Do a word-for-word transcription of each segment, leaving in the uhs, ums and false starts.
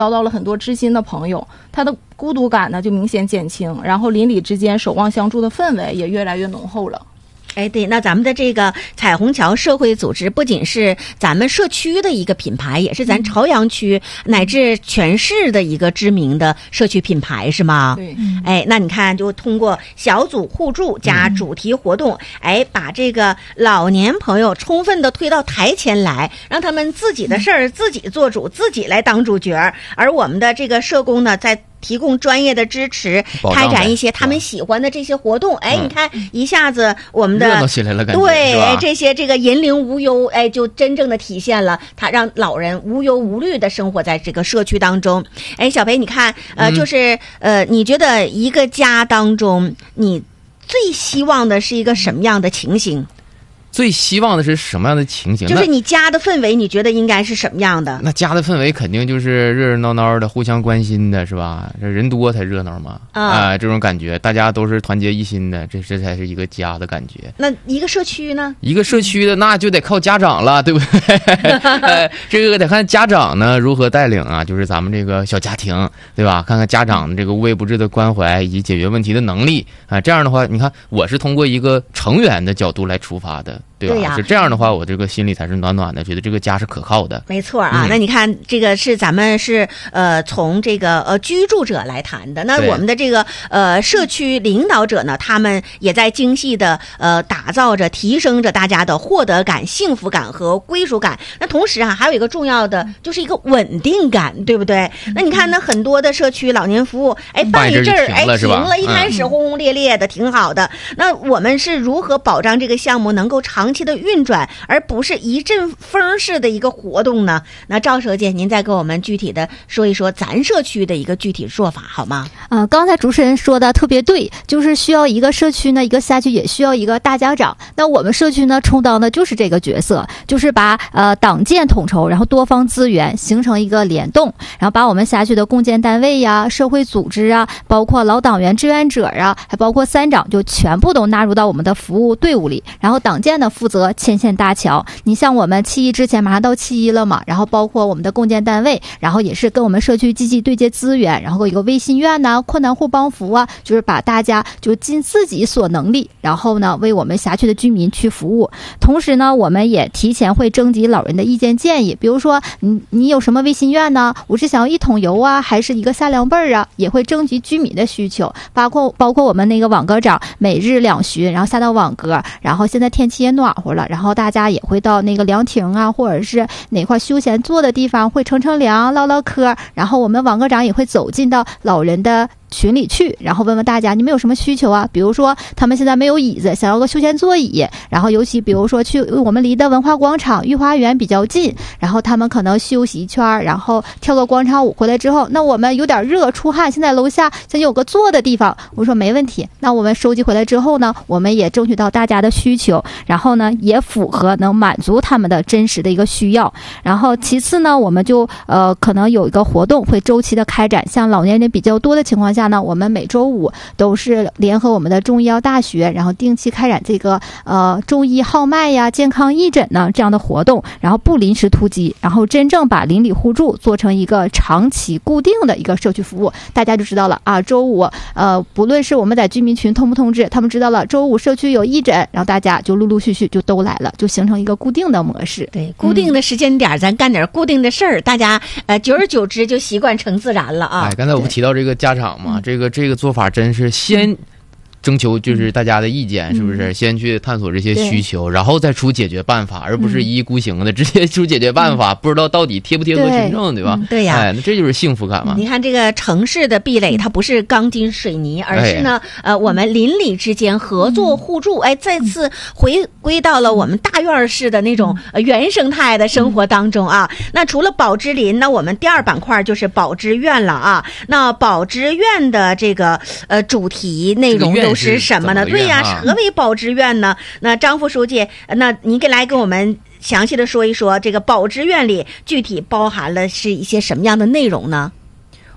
交到了很多知心的朋友，他的孤独感呢就明显减轻，然后邻里之间守望相助的氛围也越来越浓厚了。 哎，对，那咱们的这个彩虹桥社会组织不仅是咱们社区的一个品牌，也是咱朝阳区乃至全市的一个知名的社区品牌，是吗？ 对。 哎，那你看，就通过小组互助加主题活动，嗯、哎，把这个老年朋友充分的推到台前来，让他们自己的事儿自己做主，自己来当主角。而我们的这个社工呢，在提供专业的支持，开展一些他们喜欢的这些活动。哎，你看一下子我们的热闹起来了，感觉对这些这个银龄无忧，哎，就真正的体现了他让老人无忧无虑的生活在这个社区当中。哎，小裴，你看，呃， 嗯、 就是呃，你觉得一个家当中，你最希望的是一个什么样的情形？ 最希望的是什么样的情形？ 就是你家的氛围，你觉得应该是什么样的？ 那家的氛围肯定就是热热闹闹的，互相关心的，是吧？这人多才热闹嘛，啊、呃，这种感觉，大家都是团结一心的，这这才是一个家的感觉。 那一个社区呢？ 一个社区的那就得靠家长了，对不对？呃、这个得看家长呢如何带领啊，就是咱们这个小家庭，对吧？看看家长这个无微不至的关怀以及解决问题的能力啊。这样的话，你看我是通过一个成员的角度来出发的。对吧？ 对呀， 是这样的话，我这个心里才是暖暖的，觉得这个家是可靠的。 没错啊，嗯、那你看这个是咱们是呃从这个呃居住者来谈的，那我们的这个呃社区领导者呢，他们也在精细的呃打造着、提升着大家的获得感、幸福感和归属感。那同时啊，还有一个重要的就是一个稳定感，对不对？那你看，那很多的社区老年服务，哎，办一阵儿，哎，停了，一开始轰轰烈烈的，挺好的。那我们是如何保障这个项目能够长期的运转，而不是一阵风式的一个活动呢？那赵书记，您再给我们具体的说一说咱社区的一个具体做法好吗？ 呃，刚才主持人说的特别对，就是需要一个社区呢，一个辖区也需要一个大家长。那我们社区呢，充当的就是这个角色，就是把呃党建统筹，然后多方资源形成一个联动，然后把我们辖区的共建单位呀、社会组织啊，包括老党员志愿者啊，还包括三长，就全部都纳入到我们的服务队伍里。然后党建呢负责牵线搭桥。你像我们七一之前马上到七一了嘛，然后包括我们的共建单位，然后也是跟我们社区积极对接资源，然后有个微信院呐、啊、困难户帮扶啊，就是把大家就尽自己所能力，然后呢为我们辖区的居民去服务。同时呢，我们也提前会征集老人的意见建议，比如说你你有什么微信院呢？我是想要一桶油啊，还是一个下凉被儿啊？也会征集居民的需求，包括包括我们那个网格长每日两巡，然后下到网格，然后现在天气也暖和了，然后大家也会到那个凉亭啊，或者是哪块休闲坐的地方，会乘乘凉、唠唠嗑，然后我们网格长也会走进到老人的群里去，然后问问大家你们有什么需求啊？比如说他们现在没有椅子，想要个休闲座椅，然后尤其比如说去我们离的文化广场御花园比较近，然后他们可能休息一圈，然后跳个广场舞回来之后，那我们有点热出汗，现在楼下现在有个坐的地方，我说没问题，那我们收集回来之后呢，我们也争取到大家的需求，然后呢也符合能满足他们的真实的一个需要。然后其次呢，我们就呃可能有一个活动会周期的开展，像老年人比较多的情况下呢，我们每周五都是联合我们的中医药大学，然后定期开展这个呃中医号脉呀、健康义诊呢这样的活动，然后不临时突击，然后真正把邻里互助做成一个长期固定的一个社区服务。大家就知道了啊，周五呃不论是我们在居民群通不通知，他们知道了周五社区有义诊，然后大家就陆陆续续就都来了，就形成一个固定的模式。 对，固定的时间点、嗯、咱干点固定的事儿，大家呃久而久之就习惯成自然了啊。 哎，刚才我不提到这个家长嘛，这个这个做法真是先征求就是大家的意见，嗯、是不是？先去探索这些需求，然后再出解决办法，而不是一意孤行的、嗯、直接出解决办法，嗯、不知道到底贴不贴合群众， 对, 对吧、嗯？ 对呀， 哎，那这就是幸福感嘛。 你看这个城市的壁垒，它不是钢筋水泥，而是呢，哎、呃，我们邻里之间合作互助，哎，再次回归到了我们大院式的那种呃原生态的生活当中啊。那除了宝芝林，那我们第二板块就是宝芝院了啊。那宝芝院的这个呃主题内容都是什么呢？对呀、啊，何为宝芝院呢？那张副书记，那您给来给我们详细的说一说，这个宝芝院里具体包含了是一些什么样的内容呢？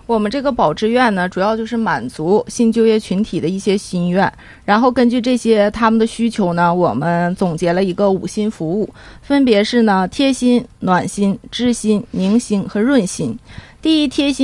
我们这个保志愿呢，主要就是满足新就业群体的一些心愿，然后根据这些他们的需求呢，我们总结了一个五心服务，分别是呢贴心、暖心、知心、宁心和润心。第一，贴心